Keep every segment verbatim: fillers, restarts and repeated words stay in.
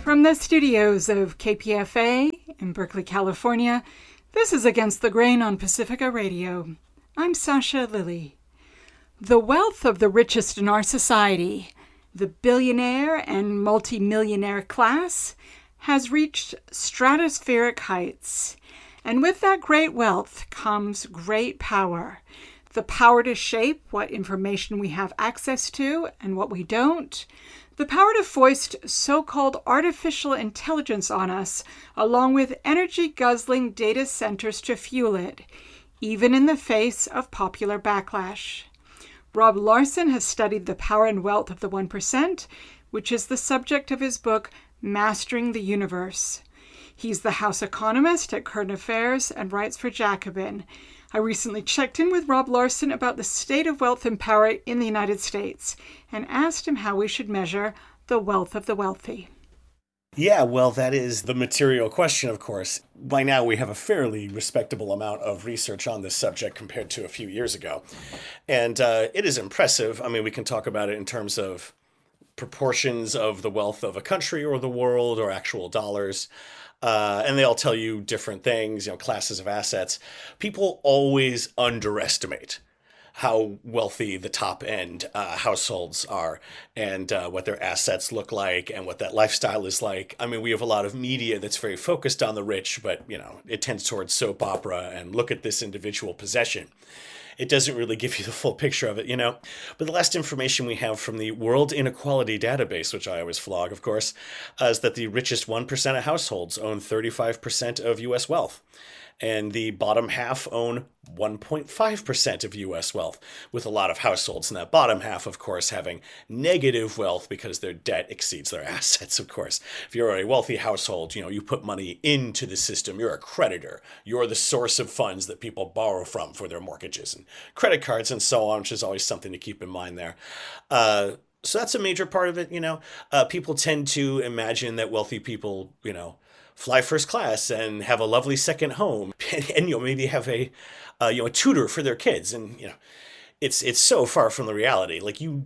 From the studios of K P F A in Berkeley, California, this is Against the Grain on Pacifica Radio. I'm Sasha Lilly. The wealth of the richest in our society, the billionaire and multimillionaire class, has reached stratospheric heights. And with that great wealth comes great power. The power to shape what information we have access to and what we don't. The power to foist so-called artificial intelligence on us, along with energy-guzzling data centers to fuel it, even in the face of popular backlash. Rob Larson has studied the power and wealth of the one percent, which is the subject of his book, Mastering the Universe. He's the house economist at Current Affairs and writes for Jacobin. I recently checked in with Rob Larson about the state of wealth and power in the United States and asked him how we should measure the wealth of the wealthy. Yeah, well, that is the material question, of course. By now, we have a fairly respectable amount of research on this subject compared to a few years ago. And uh, it is impressive. I mean, we can talk about it in terms of proportions of the wealth of a country or the world or actual dollars. Uh, and they all tell you different things, you know, classes of assets. People always underestimate how wealthy the top end uh, households are and uh, what their assets look like and what that lifestyle is like. I mean, we have a lot of media that's very focused on the rich, but, you know, it tends towards soap opera and look at this individual possession. It doesn't really give you the full picture of it, you know. But the last information we have from the World Inequality Database, which I always flog, of course, uh, is that the richest one percent of households own thirty-five percent of U S wealth. And the bottom half own one point five percent of U S wealth, with a lot of households in that bottom half, of course, having negative wealth because their debt exceeds their assets, of course. If you're a wealthy household, you know, you put money into the system, you're a creditor. You're the source of funds that people borrow from for their mortgages and credit cards and so on, which is always something to keep in mind there. Uh, so that's a major part of it, you know. Uh, people tend to imagine that wealthy people, you know, fly first class and have a lovely second home, and, and you know, maybe have a uh, you know a tutor for their kids, and you know, it's it's so far from the reality. Like you,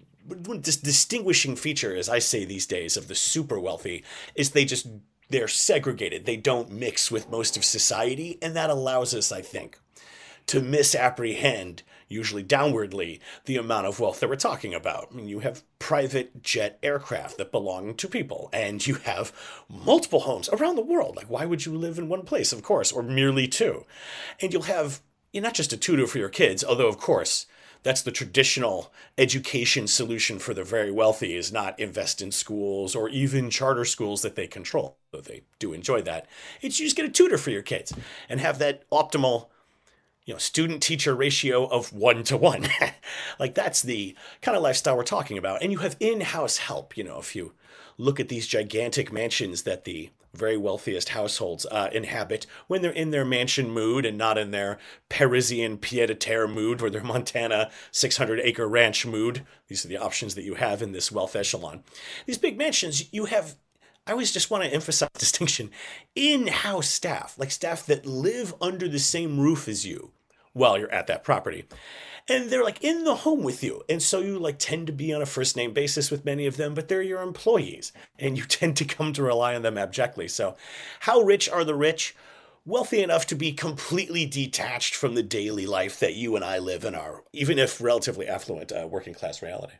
this distinguishing feature, as I say these days, of the super wealthy is they just they're segregated. They don't mix with most of society, and that allows us, I think, to misapprehend, usually downwardly, the amount of wealth that we're talking about. I mean, you have private jet aircraft that belong to people, and you have multiple homes around the world. Like, why would you live in one place, of course, or merely two? And you'll have, you're not just a tutor for your kids, although, of course, that's the traditional education solution for the very wealthy, is not invest in schools or even charter schools that they control, though they do enjoy that. It's you just get a tutor for your kids and have that optimal, you know, student-teacher ratio of one to one. Like, that's the kind of lifestyle we're talking about. And you have in-house help. You know, if you look at these gigantic mansions that the very wealthiest households uh, inhabit when they're in their mansion mood and not in their Parisian pied-à-terre mood or their Montana six hundred acre ranch mood. These are the options that you have in this wealth echelon. These big mansions, you have, I always just want to emphasize distinction, in-house staff, like staff that live under the same roof as you while you're at that property. And they're like in the home with you. And so you like tend to be on a first name basis with many of them, but they're your employees and you tend to come to rely on them abjectly. So how rich are the rich? Wealthy enough to be completely detached from the daily life that you and I live in our, even if relatively affluent, uh, working class reality.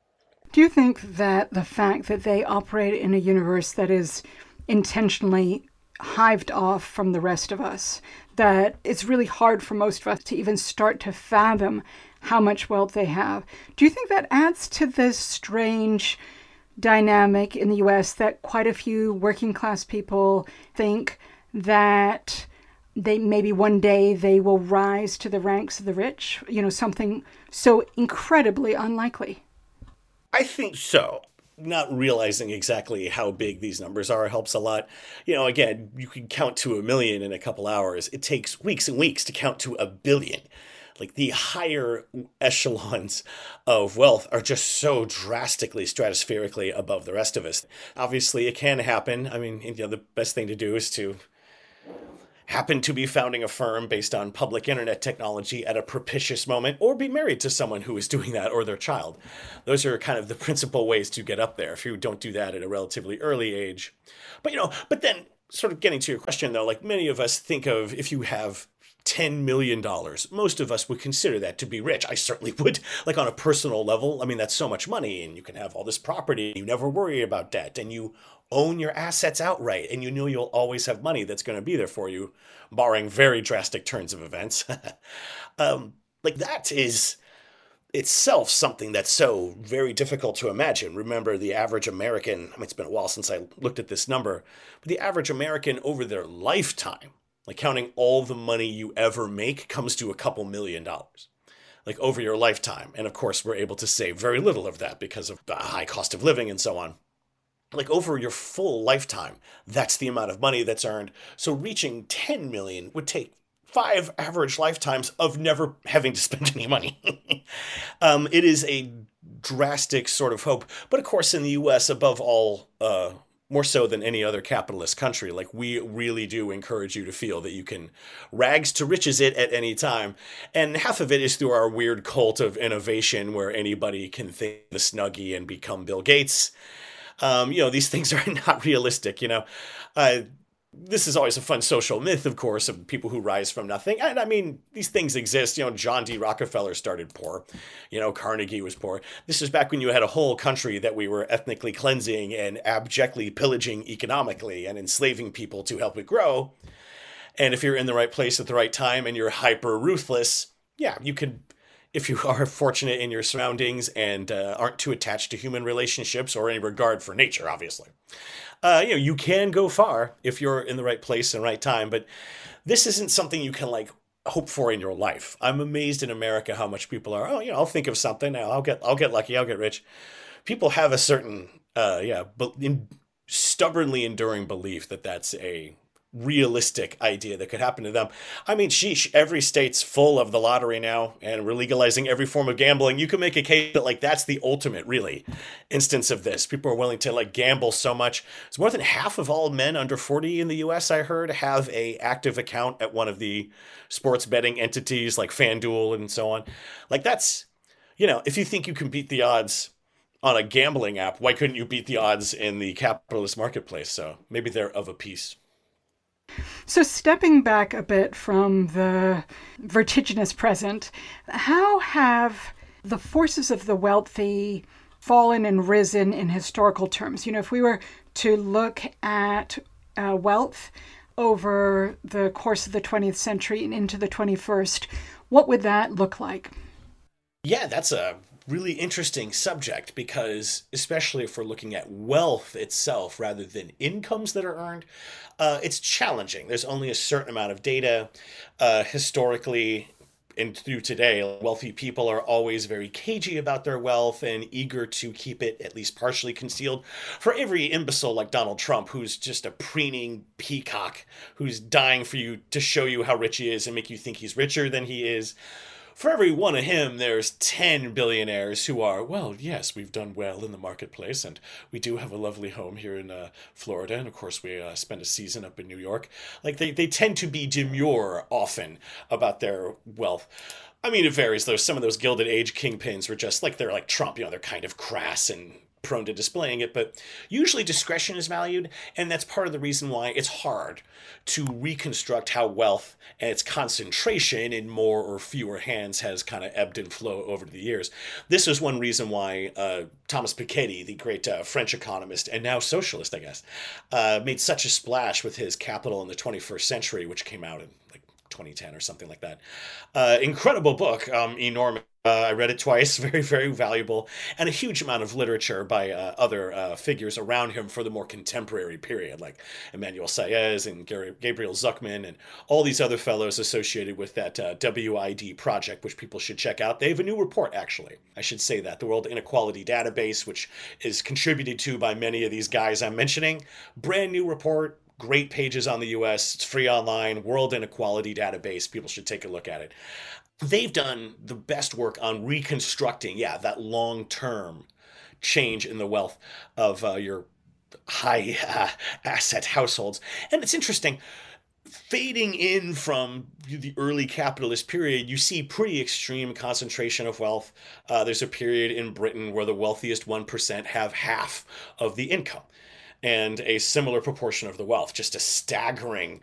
Do you think that the fact that they operate in a universe that is intentionally hived off from the rest of us, that it's really hard for most of us to even start to fathom how much wealth they have, do you think that adds to this strange dynamic in the U S that quite a few working class people think that they maybe one day they will rise to the ranks of the rich, you know, something so incredibly unlikely? I think so. Not realizing exactly how big these numbers are helps a lot. You know, again, you can count to a million in a couple hours. It takes weeks and weeks to count to a billion. Like, the higher echelons of wealth are just so drastically, stratospherically above the rest of us. Obviously, it can happen. I mean, you know, the best thing to do is to happen to be founding a firm based on public internet technology at a propitious moment, or be married to someone who is doing that or their child. Those are kind of the principal ways to get up there if you don't do that at a relatively early age. But, you know, but then sort of getting to your question, though, like many of us think of if you have ten million dollars, most of us would consider that to be rich. I certainly would, like on a personal level. I mean, that's so much money, and you can have all this property. You never worry about debt, and you own your assets outright, and you know you'll always have money that's going to be there for you, barring very drastic turns of events. um, like that is itself something that's so very difficult to imagine. Remember, the average American, I mean, it's been a while since I looked at this number, but the average American over their lifetime, like counting all the money you ever make, comes to a couple million dollars. Like over your lifetime. And of course, we're able to save very little of that because of the high cost of living and so on. Like over your full lifetime, that's the amount of money that's earned. So reaching ten million would take five average lifetimes of never having to spend any money. um, it is a drastic sort of hope. But of course, in the U S, above all, uh, more so than any other capitalist country, like we really do encourage you to feel that you can rags to riches it at any time. And half of it is through our weird cult of innovation where anybody can think the Snuggie and become Bill Gates. Um, you know, these things are not realistic, you know. Uh, this is always a fun social myth, of course, of people who rise from nothing. And I mean, these things exist. You know, John D. Rockefeller started poor. You know, Carnegie was poor. This is back when you had a whole country that we were ethnically cleansing and abjectly pillaging economically and enslaving people to help it grow. And if you're in the right place at the right time and you're hyper ruthless, yeah, you could, if you are fortunate in your surroundings and uh, aren't too attached to human relationships or any regard for nature, obviously. Uh, you know, you can go far if you're in the right place and right time, but this isn't something you can like hope for in your life. I'm amazed in America how much people are, oh, you know, I'll think of something. I'll get, I'll get lucky. I'll get rich. People have a certain, uh, yeah, but in stubbornly enduring belief that that's a realistic idea that could happen to them. I mean, sheesh, every state's full of the lottery now, and we're legalizing every form of gambling. You can make a case that like that's the ultimate, really, instance of this. People are willing to like gamble so much. It's more than half of all men under forty in the U S, I heard, have a active account at one of the sports betting entities like FanDuel and so on. Like that's, you know, if you think you can beat the odds on a gambling app, why couldn't you beat the odds in the capitalist marketplace? So maybe they're of a piece. So stepping back a bit from the vertiginous present, how have the forces of the wealthy fallen and risen in historical terms? You know, if we were to look at uh, wealth over the course of the twentieth century and into the twenty-first, what would that look like? Yeah, that's a really interesting subject because especially if we're looking at wealth itself rather than incomes that are earned, uh, it's challenging. There's only a certain amount of data. Uh, historically and through today, wealthy people are always very cagey about their wealth and eager to keep it at least partially concealed. For every imbecile like Donald Trump, who's just a preening peacock, who's dying for you to show you how rich he is and make you think he's richer than he is, for every one of him, there's ten billionaires who are, well, yes, we've done well in the marketplace, and we do have a lovely home here in uh, Florida, and of course we uh, spend a season up in New York. Like, they, they tend to be demure often about their wealth. I mean, it varies, though. Some of those Gilded Age kingpins were just, like, they're like Trump, you know, they're kind of crass and prone to displaying it, but usually discretion is valued, and that's part of the reason why it's hard to reconstruct how wealth and its concentration in more or fewer hands has kind of ebbed and flowed over the years. This is one reason why uh, Thomas Piketty, the great uh, French economist and now socialist, I guess, uh, made such a splash with his Capital in the twenty-first Century, which came out in like twenty ten or something like that. Uh, incredible book, um, enormous. Uh, I read it twice, very, very valuable, and a huge amount of literature by uh, other uh, figures around him for the more contemporary period, like Emmanuel Saez and Gary, Gabriel Zuckman and all these other fellows associated with that uh, W I D project, which people should check out. They have a new report, actually. I should say that. The World Inequality Database, which is contributed to by many of these guys I'm mentioning. Brand new report. Great pages on the U S. It's free online. World Inequality Database. People should take a look at it. They've done the best work on reconstructing, yeah, that long-term change in the wealth of uh, your high uh, asset households. And it's interesting. fading in from the early capitalist period, you see pretty extreme concentration of wealth. Uh, there's a period in Britain where the wealthiest one percent have half of the income and a similar proportion of the wealth, just a staggering